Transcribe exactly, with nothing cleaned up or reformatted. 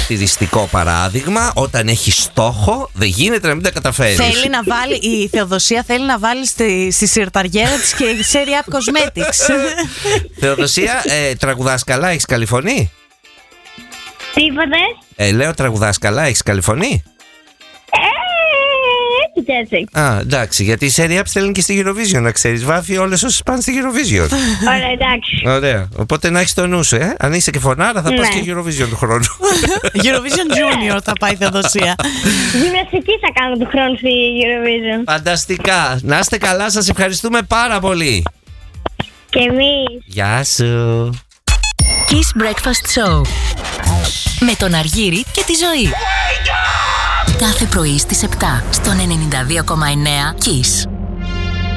χαρακτηριστικό παράδειγμα. Όταν έχει στόχο, δεν γίνεται να μην τα καταφέρει. Θέλει να βάλει, η Θεοδοσία θέλει να βάλει στη, στη σιρταριέρα της και Serie Up Cosmetics. Θεοδοσία, ε, τραγουδάς καλά, έχεις καλή φωνή? Τι είπατε? Ε, λέω τραγουδάς καλά, έχεις καλή φωνή? Έτσι και έτσι. Α, εντάξει, γιατί η Serie Up στέλνει και στη Eurovision, να ξέρεις. Βάφει όλες όσες πάνε στη Eurovision. Ωραία, εντάξει. Ωραία. Οπότε να έχεις το νου σου, ε. Αν είσαι και φωνάρα, θα Ναι. πας και Eurovision του χρόνου. Eurovision Junior θα πάει η Θεοδοσία. Γυμναστική θα κάνω του χρόνου στη Eurovision. Φανταστικά. Να είστε καλά, σας ευχαριστούμε πάρα πολύ. Και εμείς. Γεια σου. Kiss Breakfast Show με τον Αργύρη και τη Ζωή. Κάθε πρωί στις επτά στον ενενήντα δύο κόμμα εννέα Kiss.